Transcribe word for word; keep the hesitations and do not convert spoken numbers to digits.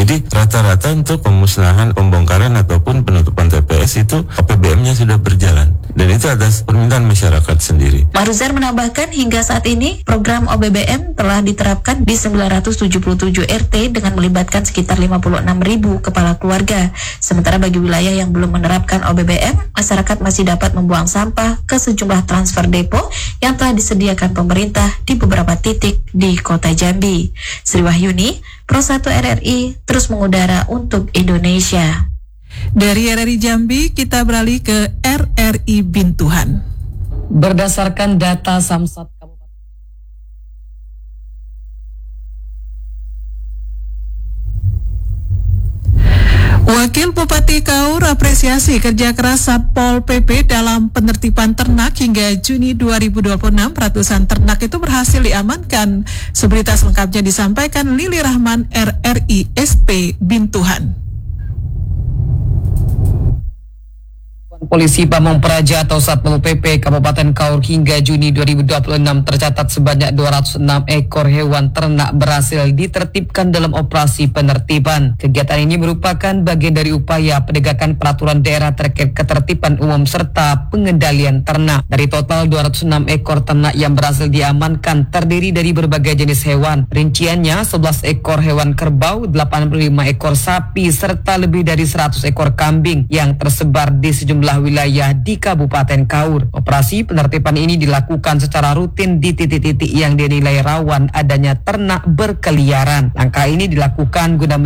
Jadi rata-rata untuk pemusnahan, pembongkaran ataupun penutupan T P S itu O P B M-nya sudah berjalan, dan itu atas permintaan masyarakat sendiri. Maruzar menambahkan hingga saat ini program O B B M telah diterapkan di sembilan ratus tujuh puluh tujuh R T dengan melibatkan sekitar lima puluh enam ribu kepala keluarga. Sementara bagi wilayah yang belum menerapkan O B B M, masyarakat masih dapat membuang sampah ke sejumlah transfer depo yang telah disediakan pemerintah di beberapa titik di Kota Jambi. Sri Wahyuni, Pro satu R R I, terus mengudara untuk Indonesia. Dari R R I Jambi, kita beralih ke R R I Bintuhan. Berdasarkan data Samsat Kabupaten Wakil Bupati Kaur apresiasi kerja keras Satpol P P dalam penertiban ternak. Hingga Juni dua ribu dua puluh enam, ratusan ternak itu berhasil diamankan. Seberita selengkapnya disampaikan Lili Rahman, R R I S P Bintuhan. Polisi Pamong Praja atau Satpol P P Kabupaten Kaur hingga Juni dua ribu dua puluh enam tercatat sebanyak dua ratus enam ekor hewan ternak berhasil ditertibkan dalam operasi penertiban. Kegiatan ini merupakan bagian dari upaya penegakan peraturan daerah terkait ketertiban umum serta pengendalian ternak. Dari total dua ratus enam ekor ternak yang berhasil diamankan terdiri dari berbagai jenis hewan. Rinciannya sebelas ekor hewan kerbau, delapan puluh lima ekor sapi serta lebih dari seratus ekor kambing yang tersebar di sejumlah wilayah di Kabupaten Kaur. Operasi penertiban ini dilakukan secara rutin di titik-titik yang dinilai rawan adanya ternak berkeliaran. Langkah ini dilakukan guna